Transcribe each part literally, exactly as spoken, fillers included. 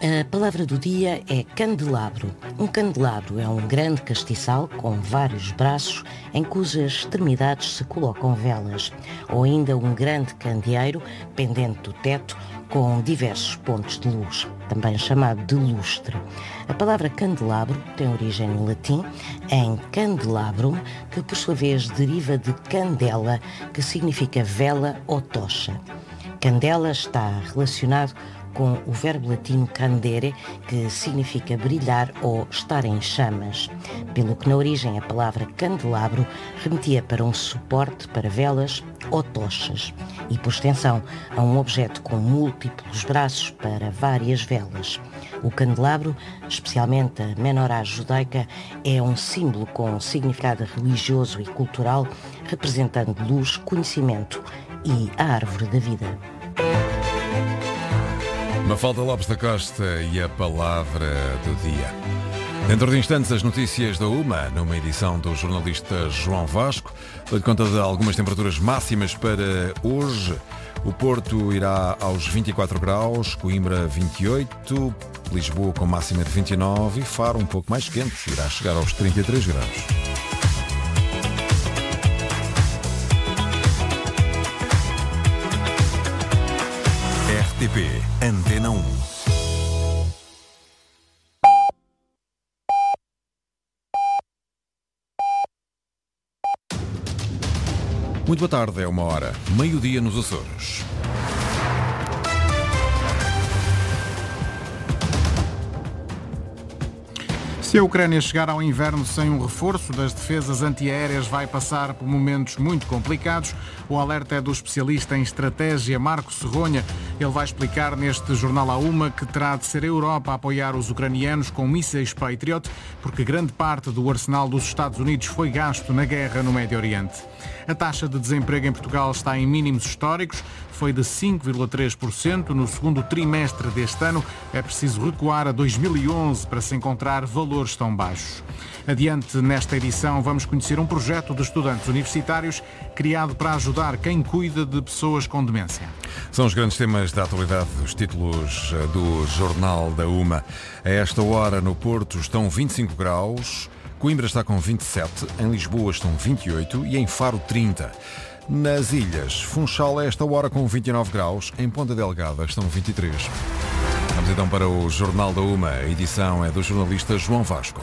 A palavra do dia é candelabro. Um candelabro é um grande castiçal com vários braços em cujas extremidades se colocam velas, ou ainda um grande candeeiro pendente do teto com diversos pontos de luz, também chamado de lustre. A palavra candelabro tem origem no latim, em candelabrum, que por sua vez deriva de candela, que significa vela ou tocha. Candela está relacionado com o verbo latino candere, que significa brilhar ou estar em chamas, pelo que na origem a palavra candelabro remetia para um suporte para velas ou tochas e, por extensão, a um objeto com múltiplos braços para várias velas. O candelabro, especialmente a menorá judaica, é um símbolo com significado religioso e cultural, representando luz, conhecimento e a árvore da vida. Mafalda Lopes da Costa e a palavra do dia. Dentro de instantes, as notícias da UMA, numa edição do jornalista João Vasco. Dou-lhe conta de algumas temperaturas máximas para hoje. O Porto irá aos vinte e quatro graus, Coimbra vinte e oito, Lisboa com máxima de vinte e nove e Faro um pouco mais quente, irá chegar aos trinta e três graus. R T P Antena um. Muito boa tarde, é uma hora, meio-dia nos Açores. Se a Ucrânia chegar ao inverno sem um reforço das defesas antiaéreas, vai passar por momentos muito complicados. O alerta é do especialista em estratégia Marco Serronha. Ele vai explicar neste jornal à UMA que terá de ser a Europa a apoiar os ucranianos com mísseis Patriot, porque grande parte do arsenal dos Estados Unidos foi gasto na guerra no Médio Oriente. A taxa de desemprego em Portugal está em mínimos históricos, foi de cinco vírgula três por cento no segundo trimestre deste ano. É preciso recuar a dois mil e onze para se encontrar valores tão baixos. Adiante, nesta edição, vamos conhecer um projeto de estudantes universitários criado para ajudar quem cuida de pessoas com demência. São os grandes temas da atualidade, os títulos do Jornal da UMA. A esta hora, no Porto, estão vinte e cinco graus, Coimbra está com vinte e sete, em Lisboa estão vinte e oito e em Faro trinta. Nas ilhas, Funchal a esta hora com vinte e nove graus, em Ponta Delgada estão vinte e três. Vamos então para o Jornal da UMA, a edição é do jornalista João Vasco.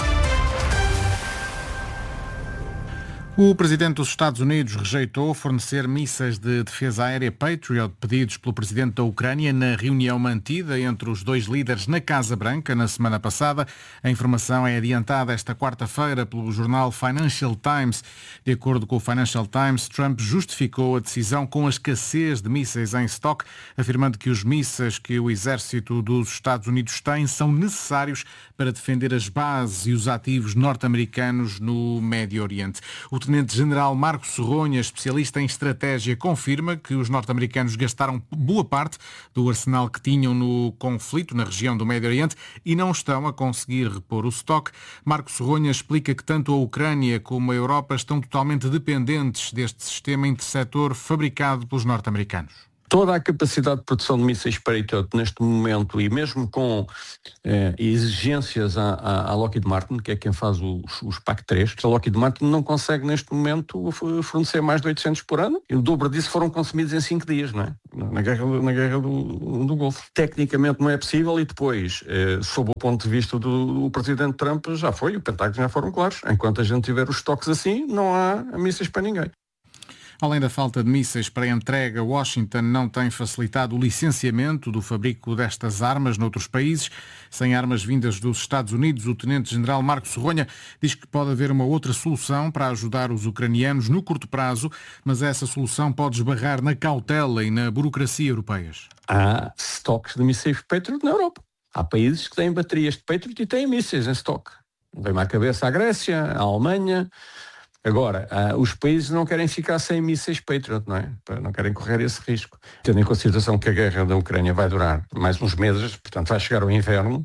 O presidente dos Estados Unidos rejeitou fornecer mísseis de defesa aérea Patriot pedidos pelo presidente da Ucrânia na reunião mantida entre os dois líderes na Casa Branca na semana passada. A informação é adiantada esta quarta-feira pelo jornal Financial Times. De acordo com o Financial Times, Trump justificou a decisão com a escassez de mísseis em estoque, afirmando que os mísseis que o exército dos Estados Unidos tem são necessários para defender as bases e os ativos norte-americanos no Médio Oriente. O tenente-general Marco Serronha, especialista em estratégia, confirma que os norte-americanos gastaram boa parte do arsenal que tinham no conflito na região do Médio Oriente e não estão a conseguir repor o estoque. Marco Serronha explica que tanto a Ucrânia como a Europa estão totalmente dependentes deste sistema interceptor fabricado pelos norte-americanos. Toda a capacidade de produção de mísseis Patriot neste momento, e mesmo com eh, exigências à, à, à Lockheed Martin, que é quem faz os, os P A C três, a Lockheed Martin não consegue neste momento fornecer mais de oitocentos por ano, e o dobro disso foram consumidos em cinco dias, não é? Na guerra, na guerra do, do Golfo. Tecnicamente não é possível, e depois, eh, sob o ponto de vista do, do presidente Trump, já foi, o Pentágono já foram claros. Enquanto a gente tiver os estoques assim, não há mísseis para ninguém. Além da falta de mísseis para entrega, Washington não tem facilitado o licenciamento do fabrico destas armas noutros países. Sem armas vindas dos Estados Unidos, o tenente-general Marco Serronha diz que pode haver uma outra solução para ajudar os ucranianos no curto prazo, mas essa solução pode esbarrar na cautela e na burocracia europeias. Há estoques de mísseis Patriot na Europa. Há países que têm baterias de Patriot e têm mísseis em estoque. Vem-me à cabeça a Grécia, a Alemanha. Agora, uh, os países não querem ficar sem mísseis Patriot, não é? Não querem correr esse risco. Tendo em consideração que a guerra da Ucrânia vai durar mais uns meses, portanto vai chegar o inverno.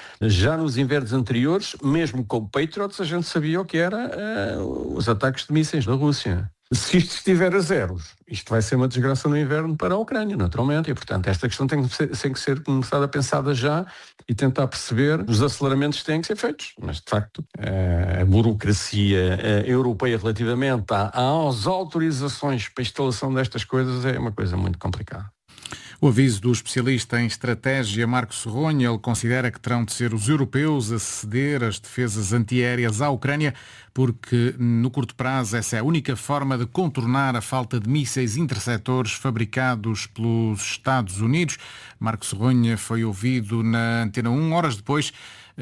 Já nos invernos anteriores, mesmo com Patriots, a gente sabia o que era uh, os ataques de mísseis da Rússia. Se isto estiver a zeros, isto vai ser uma desgraça no inverno para a Ucrânia, naturalmente, e portanto esta questão tem que ser, tem que ser começada a pensada já e tentar perceber os aceleramentos que têm que ser feitos. Mas de facto a burocracia europeia relativamente às autorizações para a instalação destas coisas é uma coisa muito complicada. O aviso do especialista em estratégia Marco Serronha, ele considera que terão de ser os europeus a ceder as defesas antiaéreas à Ucrânia, porque no curto prazo essa é a única forma de contornar a falta de mísseis interceptores fabricados pelos Estados Unidos. Marco Serronha foi ouvido na Antena um horas depois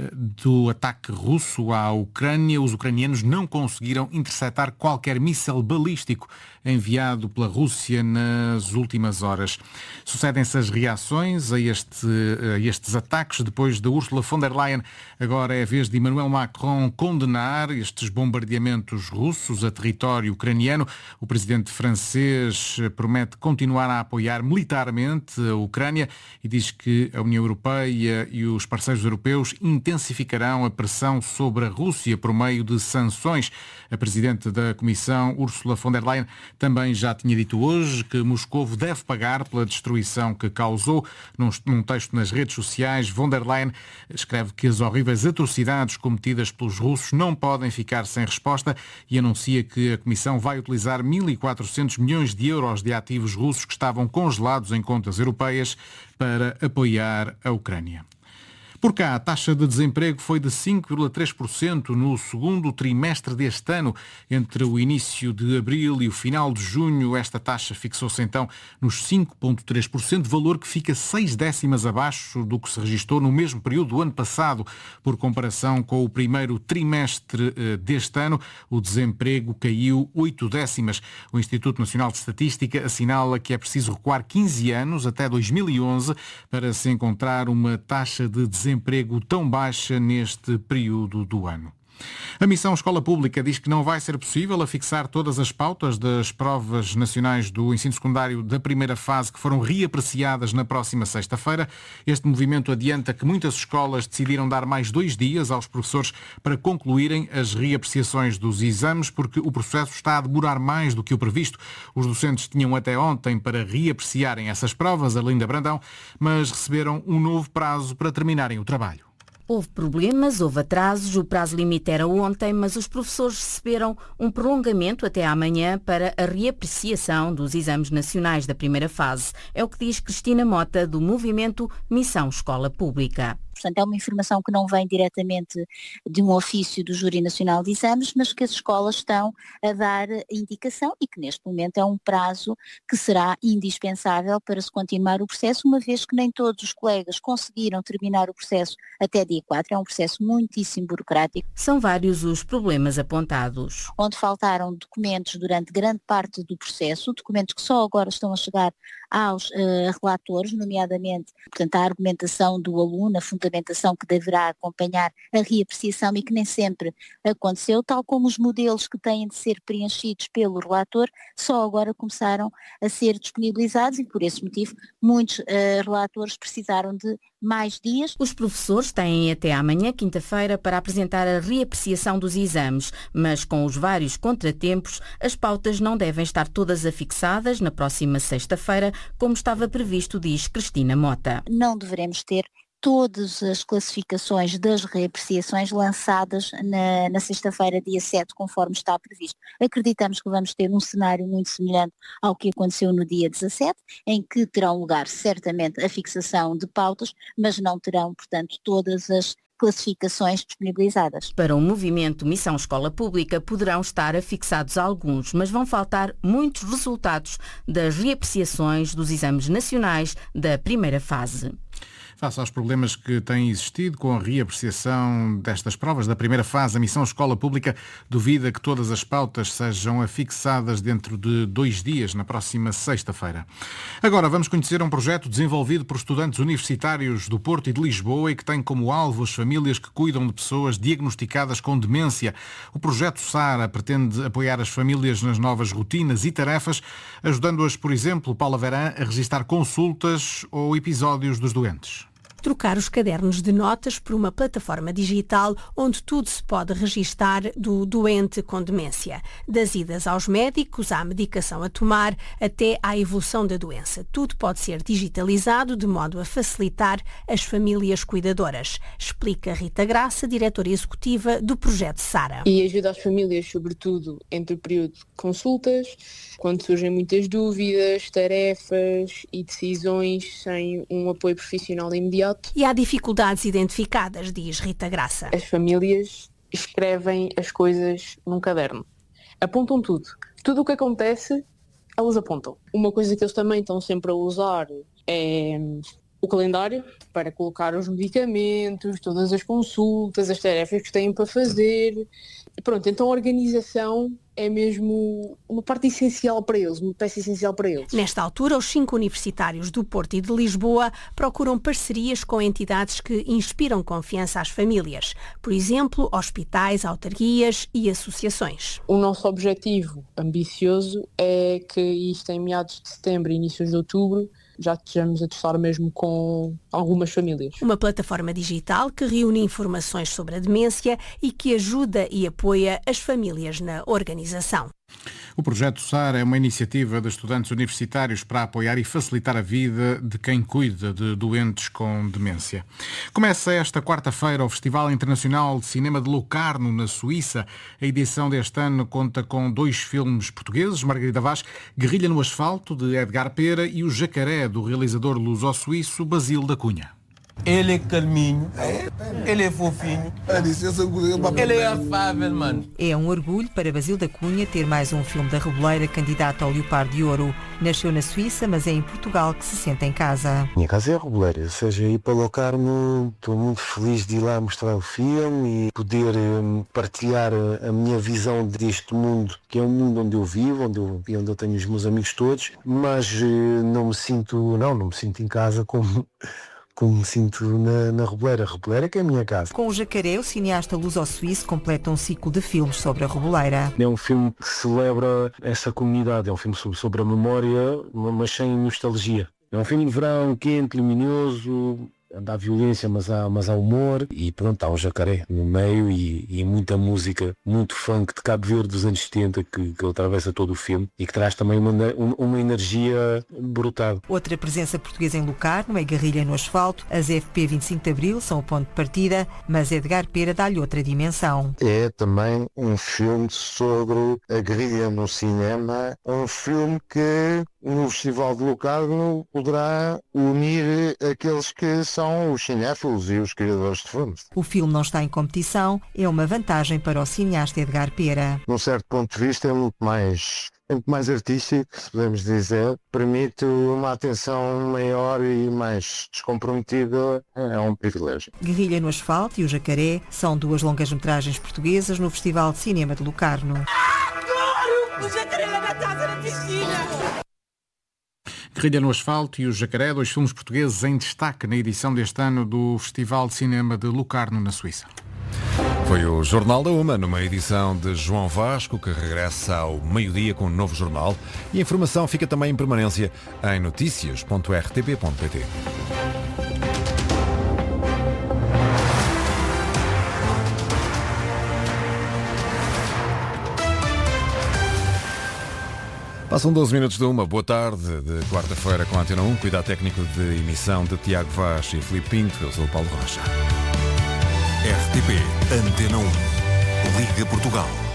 do ataque russo à Ucrânia. Os ucranianos não conseguiram interceptar qualquer míssil balístico enviado pela Rússia nas últimas horas. Sucedem-se as reações a, este, a estes ataques depois de Ursula von der Leyen. Agora é a vez de Emmanuel Macron condenar estes bombardeamentos russos a território ucraniano. O presidente francês promete continuar a apoiar militarmente a Ucrânia e diz que a União Europeia e os parceiros europeus intensificarão a pressão sobre a Rússia por meio de sanções. A presidente da Comissão, Ursula von der Leyen, também já tinha dito hoje que Moscovo deve pagar pela destruição que causou. Num, num texto nas redes sociais, von der Leyen escreve que as horríveis atrocidades cometidas pelos russos não podem ficar sem resposta e anuncia que a Comissão vai utilizar mil e quatrocentos milhões de euros de ativos russos que estavam congelados em contas europeias para apoiar a Ucrânia. Por cá, a taxa de desemprego foi de cinco vírgula três por cento no segundo trimestre deste ano. Entre o início de abril e o final de junho, esta taxa fixou-se então nos cinco vírgula três por cento, valor que fica seis décimas abaixo do que se registou no mesmo período do ano passado. Por comparação com o primeiro trimestre deste ano, o desemprego caiu oito décimas. O Instituto Nacional de Estatística assinala que é preciso recuar quinze anos, até dois mil e onze, para se encontrar uma taxa de desemprego desemprego tão baixa neste período do ano. A Missão Escola Pública diz que não vai ser possível afixar todas as pautas das provas nacionais do ensino secundário da primeira fase que foram reapreciadas na próxima sexta-feira. Este movimento adianta que muitas escolas decidiram dar mais dois dias aos professores para concluírem as reapreciações dos exames, porque o processo está a demorar mais do que o previsto. Os docentes tinham até ontem para reapreciarem essas provas, a Linda Brandão, mas receberam um novo prazo para terminarem o trabalho. Houve problemas, houve atrasos, o prazo limite era ontem, mas os professores receberam um prolongamento até amanhã para a reapreciação dos exames nacionais da primeira fase. É o que diz Cristina Mota, do movimento Missão Escola Pública. Portanto, é uma informação que não vem diretamente de um ofício do Júri Nacional de Exames, mas que as escolas estão a dar indicação e que neste momento é um prazo que será indispensável para se continuar o processo, uma vez que nem todos os colegas conseguiram terminar o processo até dia quatro. É um processo muitíssimo burocrático. São vários os problemas apontados. Onde faltaram documentos durante grande parte do processo, documentos que só agora estão a chegar aos uh, relatores, nomeadamente, portanto, a argumentação do aluno, a fundamentação que deverá acompanhar a reapreciação e que nem sempre aconteceu, tal como os modelos que têm de ser preenchidos pelo relator, só agora começaram a ser disponibilizados e, por esse motivo, muitos uh, relatores precisaram de mais dias. Os professores têm até amanhã, quinta-feira, para apresentar a reapreciação dos exames, mas com os vários contratempos, as pautas não devem estar todas afixadas na próxima sexta-feira, como estava previsto, diz Cristina Mota. Não deveremos ter todas as classificações das reapreciações lançadas na, na sexta-feira, dia sete, conforme está previsto. Acreditamos que vamos ter um cenário muito semelhante ao que aconteceu no dia dezassete, em que terão lugar certamente a fixação de pautas, mas não terão, portanto, todas as classificações disponibilizadas. Para o movimento Missão Escola Pública poderão estar afixados alguns, mas vão faltar muitos resultados das reapreciações dos exames nacionais da primeira fase. Face aos problemas que têm existido com a reapreciação destas provas da primeira fase, a Missão Escola Pública duvida que todas as pautas sejam afixadas dentro de dois dias, na próxima sexta-feira. Agora vamos conhecer um projeto desenvolvido por estudantes universitários do Porto e de Lisboa e que tem como alvo as famílias que cuidam de pessoas diagnosticadas com demência. O projeto SARA pretende apoiar as famílias nas novas rotinas e tarefas, ajudando-as, por exemplo, Paula Verã, a registar consultas ou episódios dos doentes. trocar os cadernos de notas por uma plataforma digital onde tudo se pode registar do doente com demência. Das idas aos médicos, à medicação a tomar, até à evolução da doença. Tudo pode ser digitalizado de modo a facilitar as famílias cuidadoras, explica Rita Graça, diretora executiva do projeto Sara. E ajuda as famílias, sobretudo, entre o período de consultas, quando surgem muitas dúvidas, tarefas e decisões sem um apoio profissional imediato. E há dificuldades identificadas, diz Rita Graça. As famílias escrevem as coisas num caderno. Apontam tudo. Tudo o que acontece, elas apontam. Uma coisa que eles também estão sempre a usar é o calendário para colocar os medicamentos, todas as consultas, as tarefas que têm para fazer. Pronto, então a organização é mesmo uma parte essencial para eles, uma peça essencial para eles. Nesta altura, os cinco universitários do Porto e de Lisboa procuram parcerias com entidades que inspiram confiança às famílias. Por exemplo, hospitais, autarquias e associações. O nosso objetivo ambicioso é que isto em meados de setembro e inícios de outubro já estejamos a testar mesmo com algumas famílias. Uma plataforma digital que reúne informações sobre a demência e que ajuda e apoia as famílias na organização. O projeto Sara é uma iniciativa de estudantes universitários para apoiar e facilitar a vida de quem cuida de doentes com demência. Começa esta quarta-feira o Festival Internacional de Cinema de Locarno, na Suíça. A edição deste ano conta com dois filmes portugueses, Margarida Vaz, Guerrilha no Asfalto, de Edgar Pera, e O Jacaré, do realizador luso-suíço Basílio da Cunha. Ele é calminho, ele é fofinho, ele é afável, mano. É um orgulho para Basílio da Cunha ter mais um filme da Reboleira candidato ao Leopardo de Ouro. Nasceu na Suíça, mas é em Portugal que se sente em casa. Minha casa é a Reboleira, ou seja, ir para Locarno, estou muito feliz de ir lá mostrar o filme e poder um, partilhar a, a minha visão deste mundo, que é um mundo onde eu vivo, onde eu, onde eu tenho os meus amigos todos, mas uh, não me sinto, não, não me sinto em casa como... como me sinto na, na Reboleira. A Reboleira que é a minha casa. Com O Jacaré, o cineasta luso-suíço completa um ciclo de filmes sobre a Reboleira. É um filme que celebra essa comunidade, é um filme sobre, sobre a memória, mas sem nostalgia. É um filme de verão, quente, luminoso, há violência, mas há, mas há humor. E pronto, há o Jacaré no meio e, e muita música, muito funk de Cabo Verde dos anos setenta que, que atravessa todo o filme e que traz também uma, uma energia brutal. Outra presença portuguesa em Locarno é Guerrilha no Asfalto. As F P vinte e cinco de Abril são o ponto de partida, mas Edgar Pera dá-lhe outra dimensão. É também um filme sobre a guerrilha no cinema, um filme que no Festival de Locarno poderá unir aqueles que são os cinéfilos e os criadores de filmes. O filme não está em competição, é uma vantagem para o cineasta Edgar Pera. Num certo ponto de vista é muito mais, é muito mais artístico, se podemos dizer, permite uma atenção maior e mais descomprometida, é um privilégio. Guerrilha no Asfalto e O Jacaré são duas longas-metragens portuguesas no Festival de Cinema de Locarno. Adoro! O Jacaré na taça na piscina! Guerrilha no Asfalto e O Jacaré, dois filmes portugueses em destaque na edição deste ano do Festival de Cinema de Locarno, na Suíça. Foi o Jornal da Uma, numa edição de João Vasco, que regressa ao meio-dia com um novo jornal. E a informação fica também em permanência em notícias ponto r t p ponto p t. Passam doze minutos de uma. Boa tarde de quarta-feira com a Antena um. Cuidado técnico de emissão de Tiago Vaz e Filipe Pinto. Eu sou o Paulo Rocha. R T P Antena um. Liga Portugal.